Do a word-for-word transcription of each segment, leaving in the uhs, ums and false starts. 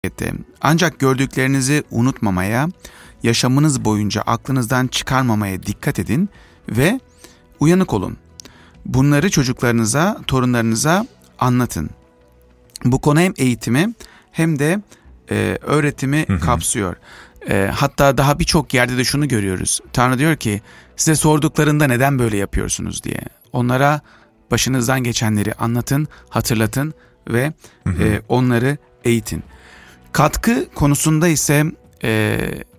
etti. Ancak gördüklerinizi unutmamaya, yaşamınız boyunca aklınızdan çıkarmamaya dikkat edin ve uyanık olun. Bunları çocuklarınıza, torunlarınıza anlatın. Bu konu hem eğitimi hem de e, öğretimi hı hı. kapsıyor. E, hatta daha birçok yerde de şunu görüyoruz. Tanrı diyor ki size sorduklarında neden böyle yapıyorsunuz diye. Onlara başınızdan geçenleri anlatın, hatırlatın ve hı hı. E, onları eğitin. Katkı konusunda ise e,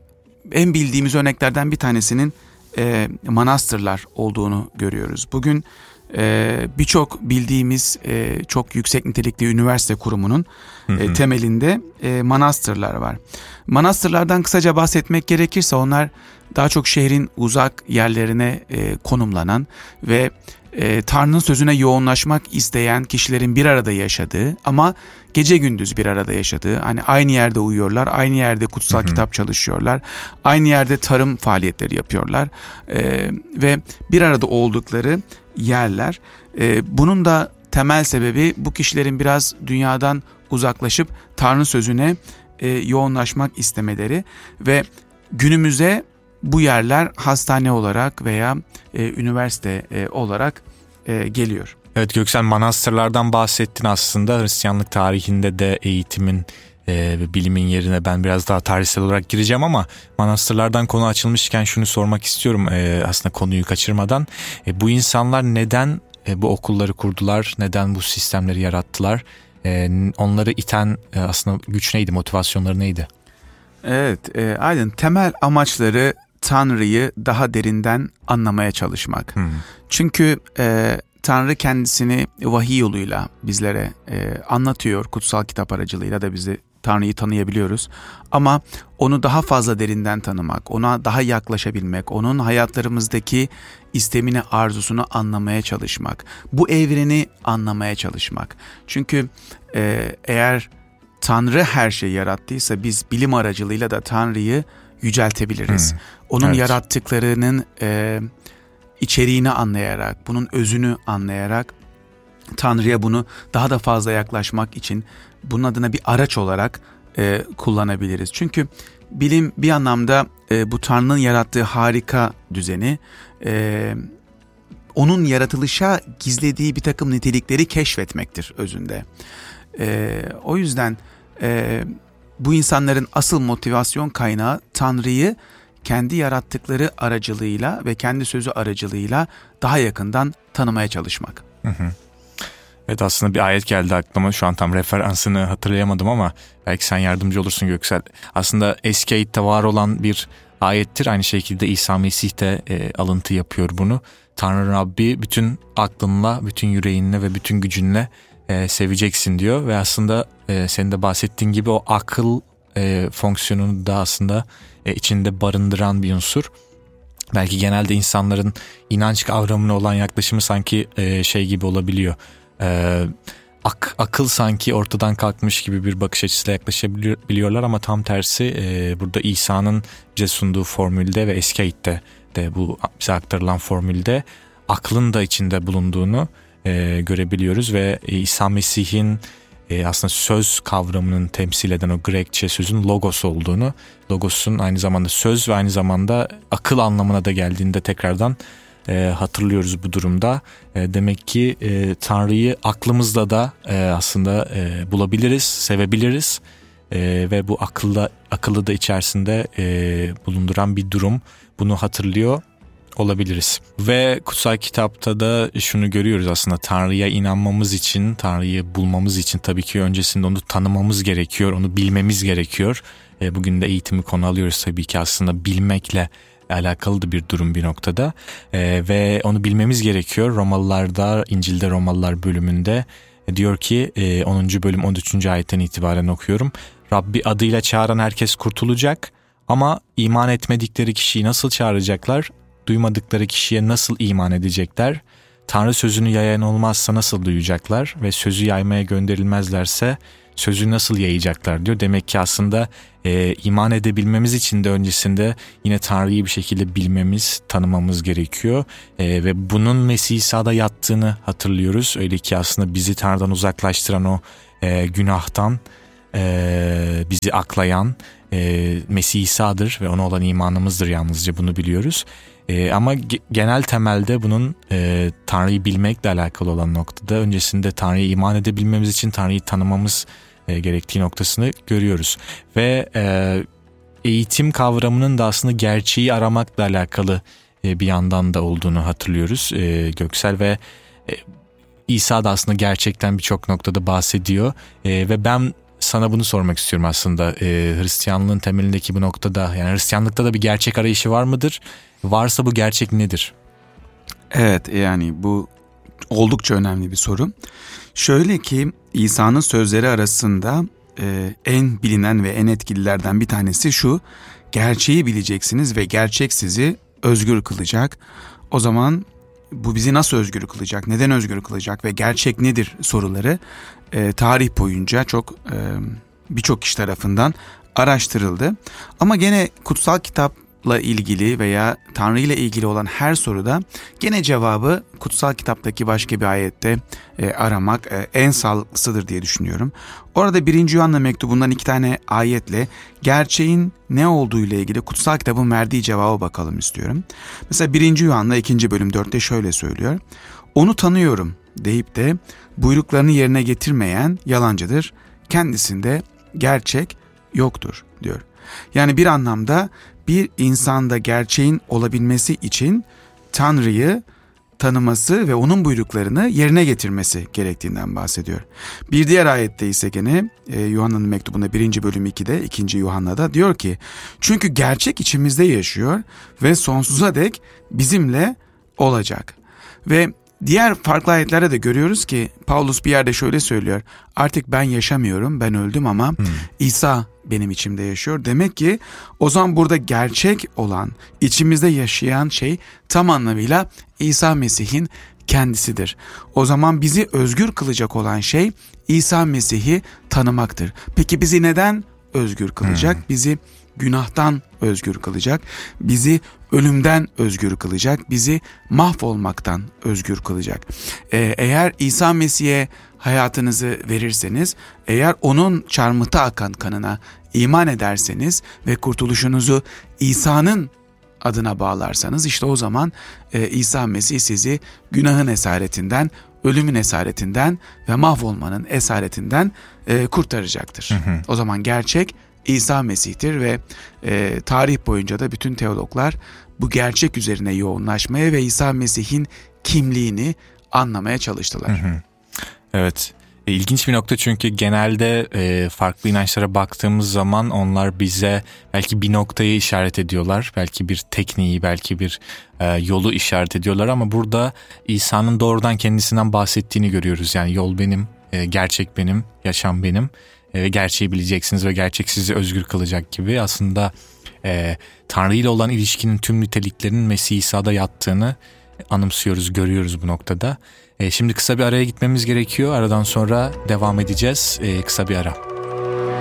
en bildiğimiz örneklerden bir tanesinin e, manastırlar olduğunu görüyoruz. Bugün e, birçok bildiğimiz e, çok yüksek nitelikli üniversite kurumunun hı hı. E, temelinde e, manastırlar var. Manastırlardan kısaca bahsetmek gerekirse onlar daha çok şehrin uzak yerlerine e, konumlanan ve e, Tanrı'nın sözüne yoğunlaşmak isteyen kişilerin bir arada yaşadığı ama gece gündüz bir arada yaşadığı, hani aynı yerde uyuyorlar, aynı yerde kutsal hı hı. kitap çalışıyorlar, aynı yerde tarım faaliyetleri yapıyorlar e, ve bir arada oldukları yerler. E, bunun da temel sebebi bu kişilerin biraz dünyadan uzaklaşıp Tanrı sözüne e, yoğunlaşmak istemeleri ve günümüze bu yerler hastane olarak veya e, üniversite e, olarak e, geliyor. Evet Göksel, manastırlardan bahsettin aslında. Hristiyanlık tarihinde de eğitimin e, ve bilimin yerine ben biraz daha tarihsel olarak gireceğim ama manastırlardan konu açılmışken şunu sormak istiyorum e, aslında konuyu kaçırmadan. E, bu insanlar neden e, bu okulları kurdular? Neden bu sistemleri yarattılar? E, onları iten e, aslında güç neydi? Motivasyonları neydi? Evet, e, Aydın, temel amaçları Tanrı'yı daha derinden anlamaya çalışmak. Hmm. Çünkü e, Tanrı kendisini vahiy yoluyla bizlere e, anlatıyor. Kutsal kitap aracılığıyla da bizi Tanrı'yı tanıyabiliyoruz. Ama onu daha fazla derinden tanımak, ona daha yaklaşabilmek, onun hayatlarımızdaki istemini, arzusunu anlamaya çalışmak. Bu evreni anlamaya çalışmak. Çünkü e, eğer Tanrı her şeyi yarattıysa biz bilim aracılığıyla da Tanrı'yı yüceltebiliriz. Hmm. Onun evet. yarattıklarının e, içeriğini anlayarak, bunun özünü anlayarak Tanrı'ya bunu daha da fazla yaklaşmak için bunun adına bir araç olarak e, kullanabiliriz. Çünkü bilim bir anlamda e, bu Tanrı'nın yarattığı harika düzeni, e, onun yaratılışa gizlediği bir takım nitelikleri keşfetmektir özünde. E, o yüzden e, bu insanların asıl motivasyon kaynağı Tanrı'yı kendi yarattıkları aracılığıyla ve kendi sözü aracılığıyla daha yakından tanımaya çalışmak. Hı hı. Evet, aslında bir ayet geldi aklıma. Şu an tam referansını hatırlayamadım ama belki sen yardımcı olursun Göksel. Aslında eski ayette var olan bir ayettir. Aynı şekilde İsa Mesih de e, alıntı yapıyor bunu. Tanrı Rabbi bütün aklınla, bütün yüreğinle ve bütün gücünle e, seveceksin diyor. Ve aslında e, senin de bahsettiğin gibi o akıl e, fonksiyonunu da aslında e, içinde barındıran bir unsur. Belki genelde insanların inanç kavramına olan yaklaşımı sanki e, şey gibi olabiliyor. Ee, ak, akıl sanki ortadan kalkmış gibi bir bakış açısıyla yaklaşabiliyorlar ama tam tersi e, burada İsa'nın bize sunduğu formülde ve eski ayette de bu bize aktarılan formülde aklın da içinde bulunduğunu e, görebiliyoruz ve İsa Mesih'in e, aslında söz kavramının temsil eden o Grekçe sözün logos olduğunu, logosun aynı zamanda söz ve aynı zamanda akıl anlamına da geldiğinde tekrardan E, hatırlıyoruz bu durumda. E, demek ki e, Tanrı'yı aklımızla da e, aslında e, bulabiliriz, sevebiliriz e, ve bu akılda akıllı da içerisinde e, bulunduran bir durum. Bunu hatırlıyor olabiliriz. Ve kutsal kitapta da şunu görüyoruz aslında, Tanrı'ya inanmamız için, Tanrı'yı bulmamız için tabii ki öncesinde onu tanımamız gerekiyor, onu bilmemiz gerekiyor. E, bugün de eğitimi konu alıyoruz tabii ki, aslında bilmekle alakalı da bir durum bir noktada ee, ve onu bilmemiz gerekiyor. Romalılarda, İncil'de Romalılar bölümünde e, diyor ki e, onuncu bölüm on üçüncü ayetten itibaren okuyorum. Rabbi adıyla çağıran herkes kurtulacak ama iman etmedikleri kişiyi nasıl çağıracaklar? Duymadıkları kişiye nasıl iman edecekler? Tanrı sözünü yayan olmazsa nasıl duyacaklar? Ve sözü yaymaya gönderilmezlerse sözü nasıl yayacaklar diyor. Demek ki aslında e, iman edebilmemiz için de öncesinde yine Tanrı'yı bir şekilde bilmemiz, tanımamız gerekiyor. E, ve bunun Mesih İsa'da yattığını hatırlıyoruz. Öyle ki aslında bizi Tanrı'dan uzaklaştıran o e, günahtan e, bizi aklayan e, Mesih İsa'dır ve ona olan imanımızdır yalnızca, bunu biliyoruz. E, ama ge- genel temelde bunun e, Tanrı'yı bilmekle alakalı olan noktada öncesinde Tanrı'ya iman edebilmemiz için Tanrı'yı tanımamız e, gerektiği noktasını görüyoruz. Ve e, eğitim kavramının da aslında gerçeği aramakla alakalı e, bir yandan da olduğunu hatırlıyoruz e, Göksel ve e, İsa da aslında gerçekten birçok noktada bahsediyor e, ve ben sana bunu sormak istiyorum aslında. E, Hristiyanlığın temelindeki bu noktada, yani Hristiyanlıkta da bir gerçek arayışı var mıdır? Varsa bu gerçek nedir? Evet, yani bu oldukça önemli bir soru. Şöyle ki İsa'nın sözleri arasında e, en bilinen ve en etkililerden bir tanesi şu: gerçeği bileceksiniz ve gerçek sizi özgür kılacak. O zaman bu bizi nasıl özgür kılacak, neden özgür kılacak ve gerçek nedir soruları e, tarih boyunca çok e, birçok kişi tarafından araştırıldı. Ama gene kutsal kitapla ilgili veya Tanrı ile ilgili olan her soruda gene cevabı kutsal kitaptaki başka bir ayette e, aramak e, en sağlıklısıdır diye düşünüyorum. Orada birinci Yuhanna mektubundan iki tane ayetle gerçeğin ne olduğu ile ilgili kutsal kitabın verdiği cevaba bakalım istiyorum. Mesela birinci Yuhanna ikinci bölüm dörtte şöyle söylüyor: "Onu tanıyorum" deyip de buyruklarını yerine getirmeyen yalancıdır. Kendisinde gerçek yoktur diyor. Yani bir anlamda bir insanda gerçeğin olabilmesi için Tanrı'yı tanıması ve onun buyruklarını yerine getirmesi gerektiğinden bahsediyor. Bir diğer ayette ise gene e, Yuhanna'nın mektubunda birinci bölüm ikide, ikinci Yuhanna'da diyor ki: "Çünkü gerçek içimizde yaşıyor ve sonsuza dek bizimle olacak." Ve diğer farklı ayetlerde de görüyoruz ki Paulus bir yerde şöyle söylüyor: "Artık ben yaşamıyorum, ben öldüm ama hmm. İsa benim içimde yaşıyor." Demek ki o zaman burada gerçek olan, içimizde yaşayan şey tam anlamıyla İsa Mesih'in kendisidir. O zaman bizi özgür kılacak olan şey İsa Mesih'i tanımaktır. Peki bizi neden özgür kılacak? Hmm. Bizi günahtan özgür kılacak, bizi ölümden özgür kılacak, bizi mahvolmaktan özgür kılacak. Ee, eğer İsa Mesih'e hayatınızı verirseniz, eğer onun çarmıhta akan kanına iman ederseniz ve kurtuluşunuzu İsa'nın adına bağlarsanız, işte o zaman e, İsa Mesih sizi günahın esaretinden, ölümün esaretinden ve mahvolmanın esaretinden e, kurtaracaktır. Hı hı. O zaman gerçek İsa Mesih'tir ve e, tarih boyunca da bütün teologlar bu gerçek üzerine yoğunlaşmaya ve İsa Mesih'in kimliğini anlamaya çalıştılar. Hı hı. Evet, e, ilginç bir nokta çünkü genelde e, farklı inançlara baktığımız zaman onlar bize belki bir noktayı işaret ediyorlar, belki bir tekniği, belki bir e, yolu işaret ediyorlar ama burada İsa'nın doğrudan kendisinden bahsettiğini görüyoruz. Yani yol benim, e, gerçek benim, yaşam benim. Ve gerçeği bileceksiniz ve gerçek sizi özgür kılacak gibi aslında e, Tanrı ile olan ilişkinin tüm niteliklerinin Mesih İsa'da yattığını anımsıyoruz, görüyoruz bu noktada. E, şimdi kısa bir araya gitmemiz gerekiyor. Aradan sonra devam edeceğiz. E, kısa bir ara.